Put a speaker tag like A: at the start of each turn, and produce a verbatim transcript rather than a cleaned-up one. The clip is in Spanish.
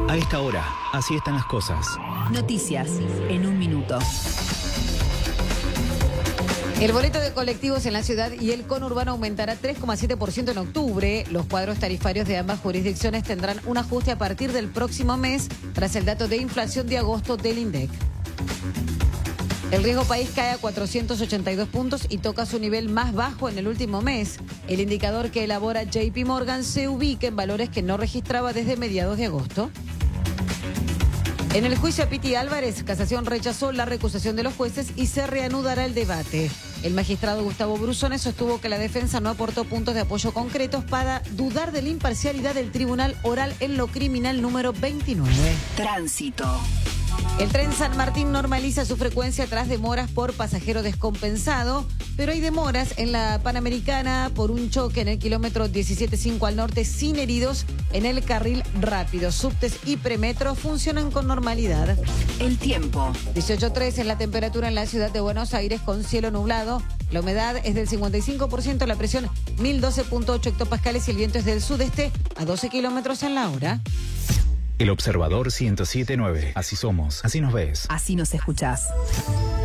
A: A esta hora, así están las cosas.
B: Noticias en un minuto.
C: El boleto de colectivos en la ciudad y el conurbano aumentará tres coma siete por ciento en octubre. Los cuadros tarifarios de ambas jurisdicciones tendrán un ajuste a partir del próximo mes, tras el dato de inflación de agosto del INDEC. El riesgo país cae a cuatrocientos ochenta y dos puntos y toca su nivel más bajo en el último mes. El indicador que elabora J P Morgan se ubica en valores que no registraba desde mediados de agosto. En el juicio a Piti Álvarez, Casación rechazó la recusación de los jueces y se reanudará el debate. El magistrado Gustavo Brusone sostuvo que la defensa no aportó puntos de apoyo concretos para dudar de la imparcialidad del Tribunal Oral en lo Criminal número veintinueve.
B: Tránsito.
C: El tren San Martín normaliza su frecuencia tras demoras por pasajero descompensado, pero hay demoras en la Panamericana por un choque en el kilómetro diecisiete punto cinco al norte sin heridos en el carril rápido. Subtes y premetro funcionan con normalidad.
B: El tiempo.
C: dieciocho punto tres es la temperatura en la ciudad de Buenos Aires con cielo nublado. La humedad es del cincuenta y cinco por ciento, la presión mil doce punto ocho hectopascales y el viento es del sudeste a doce kilómetros en la hora.
A: El Observador ciento siete punto nueve. Así somos, así nos ves.
B: Así nos escuchás.